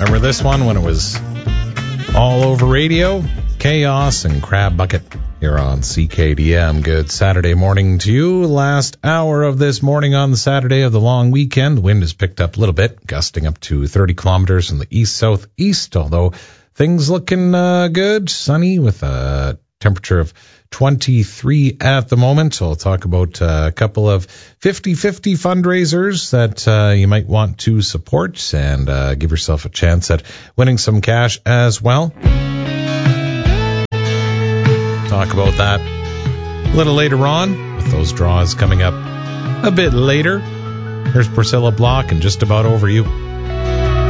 Remember this one when it was all over radio? Chaos and Crab Bucket here on CKDM. Good Saturday morning to you. Last hour of this morning on the Saturday of the long weekend. The wind has picked up a little bit, gusting up to 30 kilometers in the east-southeast, although things looking good, sunny with a temperature of 23 at the moment. So I'll talk about a couple of 50-50 fundraisers that you might want to support and give yourself a chance at winning some cash as well. Talk about that a little later on with those draws coming up a bit later. Here's Priscilla Block and Just About Over You.